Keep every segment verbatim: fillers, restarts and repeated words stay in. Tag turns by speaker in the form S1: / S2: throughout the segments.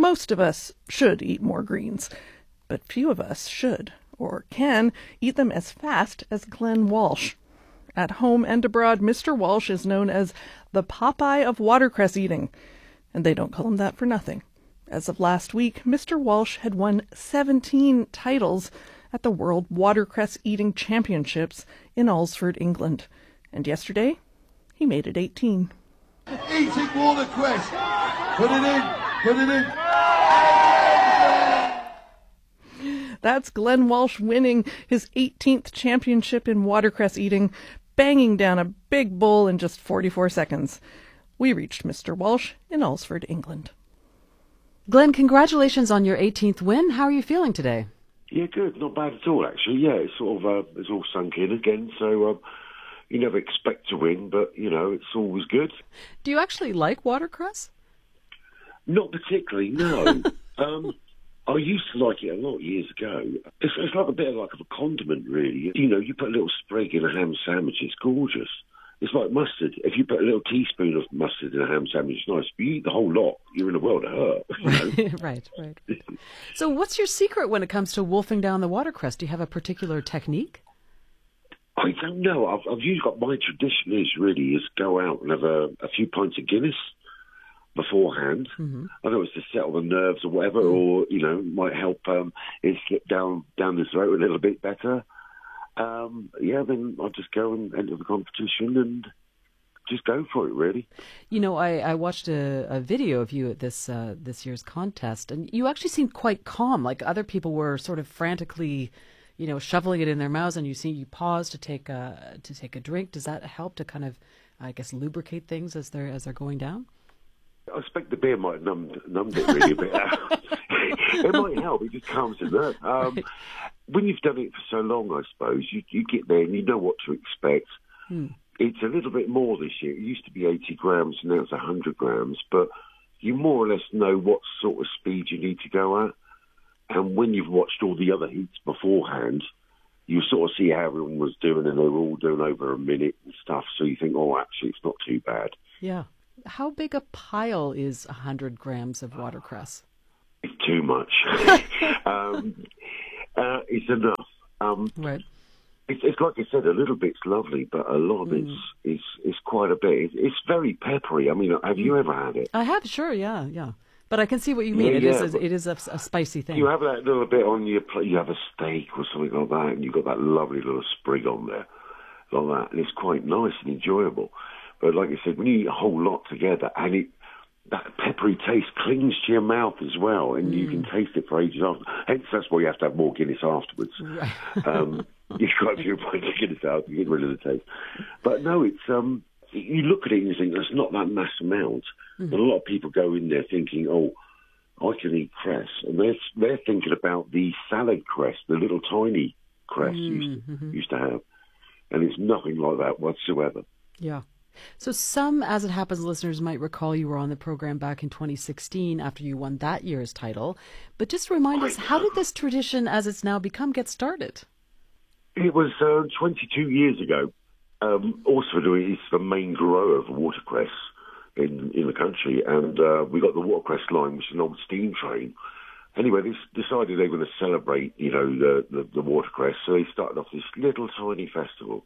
S1: Most of us should eat more greens, but few of us should or can eat them as fast as Glenn Walsh. At home and abroad, Mister Walsh is known as the Popeye of watercress eating, and they don't call him that for nothing. As of last week, Mister Walsh had won seventeen titles at the World Watercress Eating Championships in Alresford, England. And yesterday, he made it eighteen.
S2: Eating watercress. Put it in. Put it in.
S1: That's Glenn Walsh winning his eighteenth championship in watercress eating, banging down a big bowl in just forty-four seconds. We reached Mister Walsh in Alresford, England.
S3: Glenn, congratulations on your eighteenth win. How are you feeling today?
S4: Yeah, good. Not bad at all, actually. Yeah, it's sort of uh, it's all sunk in again. So um, you never expect to win, but you know it's always good.
S3: Do you actually like watercress?
S4: Not particularly, no. um, I used to like it a lot years ago. It's, it's like a bit of like of a condiment, really. You know, you put a little sprig in a ham sandwich, it's gorgeous. It's like mustard. If you put a little teaspoon of mustard in a ham sandwich, it's nice. But you eat the whole lot, you're in a world of hurt. You know?
S3: Right, right. So what's your secret when it comes to wolfing down the watercress? Do you have a particular technique?
S4: I don't know. I've, I've usually got my tradition is really is go out and have a, a few pints of Guinness beforehand. Mm-hmm. I know it's to settle the nerves or whatever, mm-hmm. or, you know, might help um, it slip down, down the throat a little bit better. Um, yeah, then I'll just go and enter the competition and just go for it, really.
S3: You know, I, I watched a, a video of you at this uh, this year's contest, and you actually seemed quite calm. Like other people were sort of frantically, you know, shoveling it in their mouths, and you see you pause to take a to take a drink. Does that help to kind of, I guess, lubricate things as they're as they're going down?
S4: I expect the beer might have numbed, numbed it really a bit. It might help. It just calms the nerve. Um, right. When you've done it for so long, I suppose, you, you get there and you know what to expect. Hmm. It's a little bit more this year. It used to be eighty grams, and now it's one hundred grams. But you more or less know what sort of speed you need to go at. And when you've watched all the other heats beforehand, you sort of see how everyone was doing, and they were all doing over a minute and stuff. So you think, oh, actually, it's not too bad.
S3: Yeah. How big a pile is one hundred grams of watercress?
S4: It's too much. um, uh, it's enough. Um,
S3: right.
S4: It's, it's like I said, a little bit's lovely, but a lot of mm. it's, it's, it's quite a bit. It's, it's very peppery. I mean, have you ever had it?
S3: I have, sure, yeah, yeah. But I can see what you mean.
S4: Yeah,
S3: it
S4: yeah,
S3: is a, it is a, a spicy thing.
S4: You have that little bit on your plate. You have a steak or something like that, and you've got that lovely little sprig on there, like that, and it's quite nice and enjoyable. But like I said, when you eat a whole lot together, and it that peppery taste clings to your mouth as well, and mm. you can taste it for ages after. Hence, that's why you have to have more Guinness afterwards. Right. um, you've got a few pints of Guinness out to get rid of the taste. But no, it's um, you look at it and you think that's not that mass amount. Mm. And a lot of people go in there thinking, oh, I can eat cress, and they're they're thinking about the salad cress, the little tiny cress mm. used to, mm-hmm. used to have, and it's nothing like that whatsoever.
S3: Yeah. So some, as it happens, listeners might recall you were on the program back in twenty sixteen after you won that year's title. But just remind us, how did this tradition, as it's now become, get started?
S4: It was uh, twenty-two years ago. Um, Alresford is the main grower of watercress in, in the country, and uh, we got the watercress line, which is an old steam train. Anyway, they decided they were going to celebrate, you know, the, the, the watercress, so they started off this little tiny festival.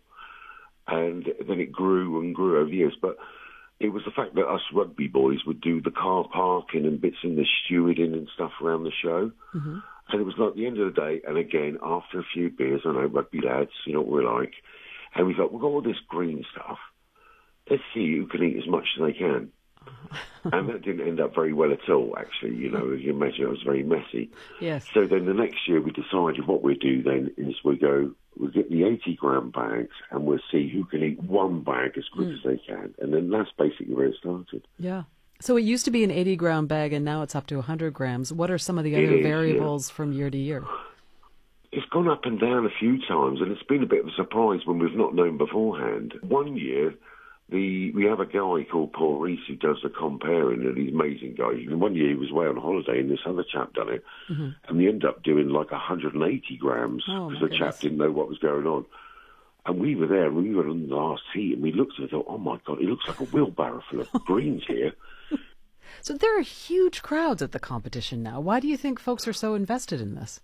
S4: And then it grew and grew over the years. But it was the fact that us rugby boys would do the car parking and bits in the stewarding and stuff around the show. Mm-hmm. And it was like the end of the day, and again, after a few beers, I know rugby lads, you know what we're like, and we thought, we've got all this green stuff. Let's see who can eat as much as they can. And that didn't end up very well at all, actually. You know, as you imagine, it was very messy.
S3: Yes.
S4: So then the next year we decided what we'd do then is we go, we'll get the eighty gram bags and we'll see who can eat one bag as quick mm. as they can. And then that's basically where it started.
S3: Yeah. So it used to be an eighty gram bag and now it's up to one hundred grams. What are some of the other
S4: is,
S3: variables
S4: yeah.
S3: from year to year?
S4: It's gone up and down a few times, and it's been a bit of a surprise when we've not known beforehand. One year, the we have a guy called Paul Reese who does the comparing, and he's an amazing guy. And one year he was away on holiday, and this other chap done it, mm-hmm. and we ended up doing like one hundred eighty grams because
S3: oh,
S4: the chap didn't know what was going on. And we were there, and we were on the last heat, and we looked at it and thought, oh my God, it looks like a wheelbarrow full of greens here.
S3: So there are huge crowds at the competition now. Why do you think folks are so invested in this?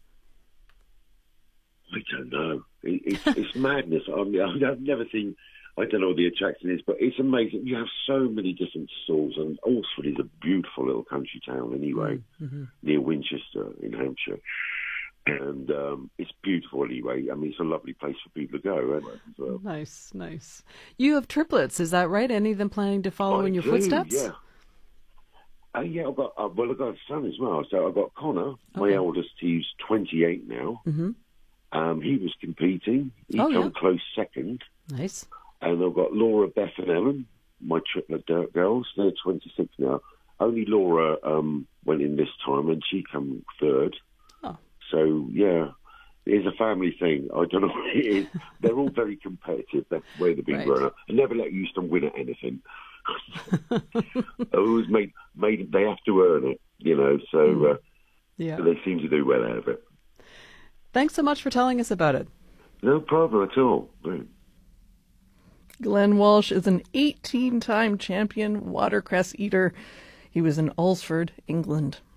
S4: I don't know. It, it's, it's madness. I mean, I've never seen, I don't know what the attraction is, but it's amazing. You have so many different stalls, and Alresford is a beautiful little country town anyway, mm-hmm. near Winchester in Hampshire. And um, it's beautiful anyway. I mean, it's a lovely place for people to go, isn't it, as well?
S3: Nice, nice. You have triplets, is that right? Any of them planning to follow
S4: I
S3: in your
S4: do,
S3: footsteps?
S4: Yeah. Uh, yeah, I've got, uh, well, I've got a son as well. So I've got Connor, my
S3: Okay.
S4: eldest, he's twenty-eight now.
S3: Mm-hmm.
S4: Um, he was competing. He
S3: Oh,
S4: came
S3: yeah.
S4: close second.
S3: Nice.
S4: And I've got Laura, Beth and Ellen, my triplet dirt girls. They're twenty-six now. Only Laura um, went in this time, and she came third.
S3: Oh.
S4: So, yeah, it's a family thing. I don't know what it is. They're all very competitive. That's the way they've been
S3: Right.
S4: growing up. I never let Euston win at anything. I always made, made, they have to earn it, you know, so uh,
S3: Yeah.
S4: they seem to do well out of it.
S3: Thanks so much for telling us about it.
S4: No problem at all. Right.
S1: Glenn Walsh is an eighteen-time champion watercress eater. He was in Alresford, England.